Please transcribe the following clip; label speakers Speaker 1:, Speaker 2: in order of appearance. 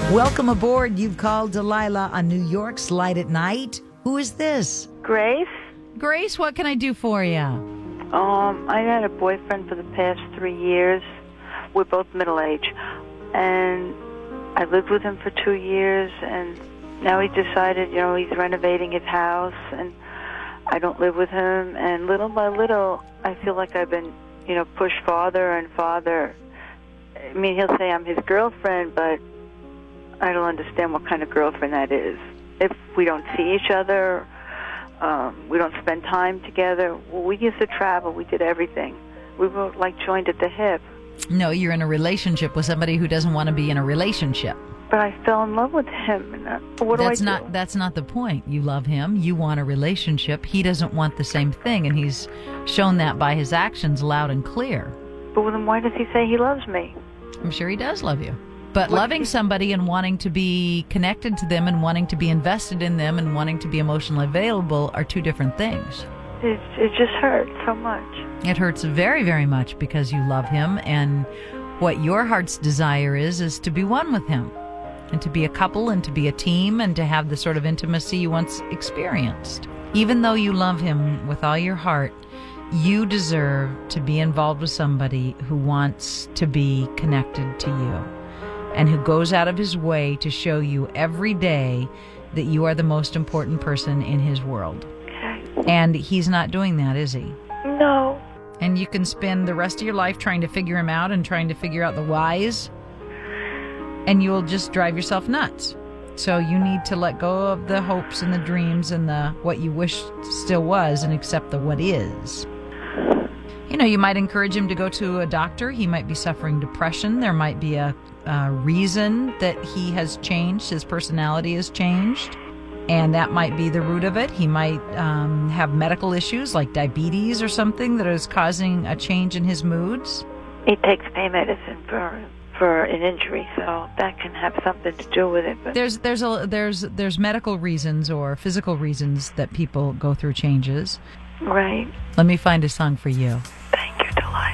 Speaker 1: Welcome aboard. You've called Delilah on New York's Light at Night. Who is this?
Speaker 2: Grace?
Speaker 1: Grace, what can I do for you?
Speaker 2: I had a boyfriend for the past 3 years. We're both middle-aged. And I lived with him for 2 years, and now he decided, he's renovating his house, and I don't live with him. And little by little, I feel like I've been, pushed farther and farther. I mean, he'll say I'm his girlfriend, but I don't understand what kind of girlfriend that is. If we don't see each other, we don't spend time together. Well, we used to travel. We did everything. We were like joined at the hip.
Speaker 1: No, you're in a relationship with somebody who doesn't want to be in a relationship.
Speaker 2: But I fell in love with him. And what do I do?
Speaker 1: That's not the point. You love him. You want a relationship. He doesn't want the same thing, and he's shown that by his actions loud and clear.
Speaker 2: But then why does he say he loves me?
Speaker 1: I'm sure he does love you. But loving somebody and wanting to be connected to them and wanting to be invested in them and wanting to be emotionally available are two different things.
Speaker 2: It just hurts so much.
Speaker 1: It hurts very, very much because you love him, and what your heart's desire is to be one with him and to be a couple and to be a team and to have the sort of intimacy you once experienced. Even though you love him with all your heart, you deserve to be involved with somebody who wants to be connected to you and who goes out of his way to show you every day that you are the most important person in his world.
Speaker 2: Okay.
Speaker 1: And he's not doing that, is he?
Speaker 2: No.
Speaker 1: And you can spend the rest of your life trying to figure him out and trying to figure out the whys, and you'll just drive yourself nuts. So you need to let go of the hopes and the dreams and the what you wish still was and accept the what is. You might encourage him to go to a doctor. He might be suffering depression. There might be a reason that he has changed. His personality has changed. And that might be the root of it. He might have medical issues like diabetes or something that is causing a change in his moods.
Speaker 2: He takes pain medicine for an injury, so that can have something to do with it. But
Speaker 1: there's medical reasons or physical reasons that people go through changes.
Speaker 2: Right.
Speaker 1: Let me find a song for you.
Speaker 2: Thank you, Delilah.